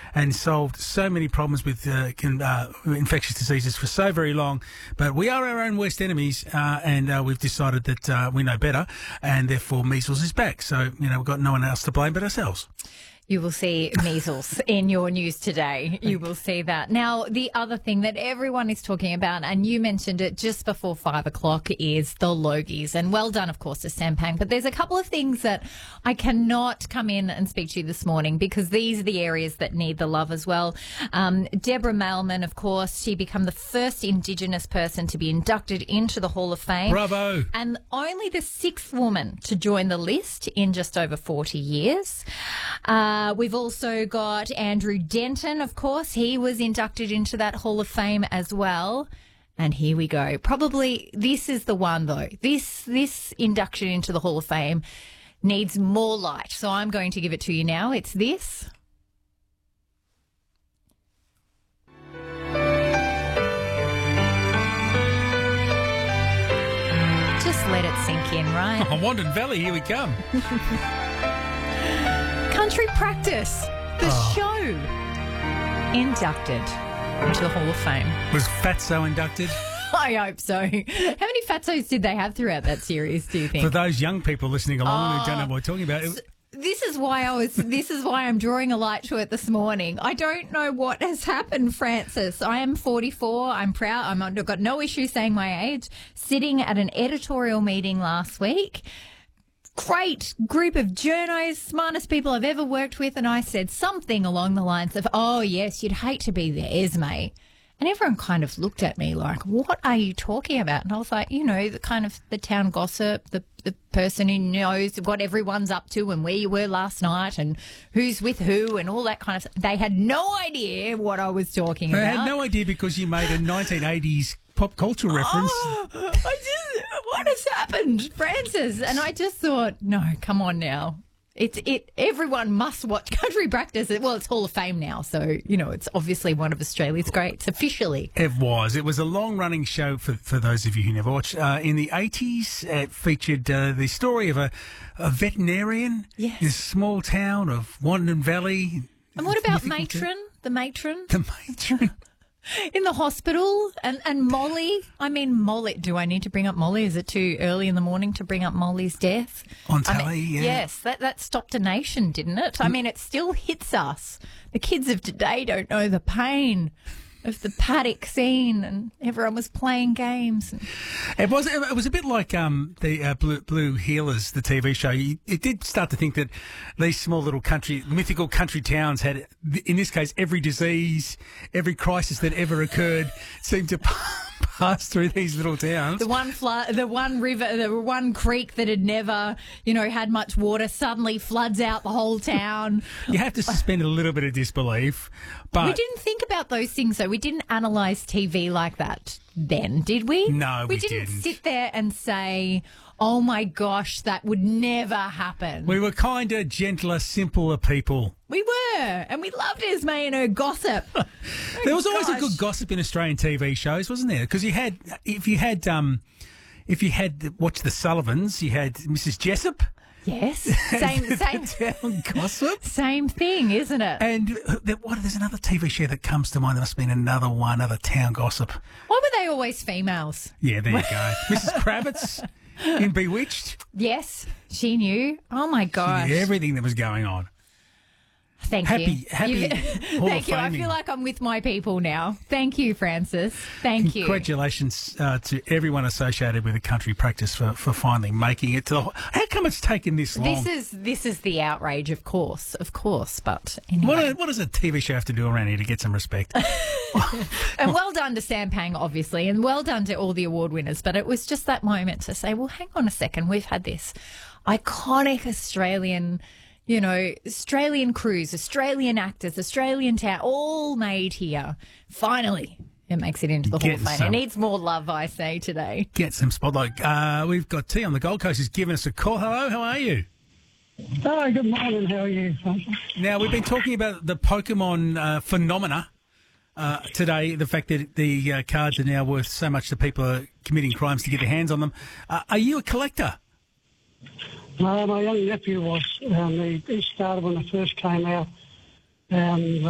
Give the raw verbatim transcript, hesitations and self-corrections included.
and solved so many problems with uh, can, uh, infectious diseases for so very long. But we are our own worst enemies, uh, and uh, we've decided that uh, we know better, and therefore measles is back. So, you know, we've got no one else to blame but ourselves. You will see measles in your news today. You will see that. Now, the other thing that everyone is talking about, and you mentioned it just before five o'clock, is the Logies. And well done, of course, to Sampang. But there's a couple of things that I cannot come in and speak to you this morning because these are the areas that need the love as well. Um, Deborah Mailman, of course, she became the first Indigenous person to be inducted into the Hall of Fame. Bravo. And only the sixth woman to join the list in just over forty years. Uh, Uh, we've also got Andrew Denton, of course. He was inducted into that Hall of Fame as well. And here we go. Probably this is the one, though. This this induction into the Hall of Fame needs more light. So I'm going to give it to you now. It's this. Just let it sink in, right? Oh, Wandon Valley, here we come. Country Practice, the Oh. show, inducted into the Hall of Fame. Was Fatso inducted? I hope so. How many Fatsos did they have throughout that series, do you think? For those young people listening along Oh. who don't know what we're talking about, it, This is why I was. This is why I'm drawing a light to it this morning. I don't know what has happened, Francis. I am forty-four. I'm proud. I'm, I've got no issue saying my age. Sitting at an editorial meeting last week. Great group of journos, smartest people I've ever worked with, and I said something along the lines of, "Oh yes, you'd hate to be there, Esme." And everyone kind of looked at me like, "What are you talking about?" And I was like, you know, the kind of the town gossip, the the person who knows what everyone's up to and where you were last night and who's with who and all that kind of stuff. They had no idea what I was talking I about. had no idea because you made a nineteen eighties pop culture reference. Oh, I just, what has happened, Francis? And I just thought, no, come on now. It's it. Everyone must watch Country Practice. Well, it's Hall of Fame now, so you know it's obviously one of Australia's greats officially. It was. It was a long-running show for for those of you who never watched. Uh, in the eighties, it featured uh, the story of a, a veterinarian Yes. in a small town of Wandon Valley. And what about Mythical Matron? The Matron The matron. in the hospital, and and Molly. I mean, Molly. Do I need to bring up Molly? Is it too early in the morning to bring up Molly's death On I mean, telly, yeah. Yes, that that stopped a nation, didn't it? I mean, it still hits us. The kids of today don't know the pain of the paddock scene, and everyone was playing games. And It was. It was a bit like um, the uh, Blue, Blue Healers, the T V show. You, it did start to think that these small little country, mythical country towns had, in this case, every disease, every crisis that ever occurred seemed to pass through these little towns. the one flood, the one river, the one creek that had never, you know, had much water suddenly floods out the whole town. You have to suspend a little bit of disbelief, but We didn't think about those things, though. We didn't analyse T V like that then, did we? No, we didn't. didn't. sit there and say, oh, my gosh, that would never happen. we were kinder, gentler, simpler people. We were, and we loved Esme and her gossip. There was always a gosh. good gossip in Australian T V shows, wasn't there? Because you had, if you had, um, if you had watched the Sullivans, you had Missus Jessup. Yes, same, same, Town gossip. same thing, isn't it? And there, what, there's another T V show that comes to mind. There must have been another one, another town gossip. Why were they always females? Yeah, there you go. Missus Kravitz in Bewitched. Yes, she knew. Oh my gosh! Yeah, everything that was going on. Thank Happy- you. happy You- Hall of Thank you. I Faming. feel like I'm with my people now. Thank you, Francis. Thank you. Congratulations uh, to everyone associated with the Country Practice for, for finally making it to the. How come it's taken this long? This is this is the outrage, of course, of course. But anyway, What, what does a T V show have to do around here to get some respect? and well done to Sampang, obviously, and well done to all the award winners. But it was just that moment to say, well, hang on a second, we've had this iconic Australian, you know, Australian crews, Australian actors, Australian town, all made here. Finally, it makes it into the Hall Getting of Fame. some. It needs more love, I say today. Get some spotlight. Uh, we've got T on the Gold Coast who's giving us a call. Hello, how are you? Hello, good morning. How are you? Now, we've been talking about the Pokemon uh, phenomena uh, today, the fact that the uh, cards are now worth so much that people are committing crimes to get their hands on them. Uh, are you a collector? No, my young nephew was. Um, he, he started when it first came out. Um,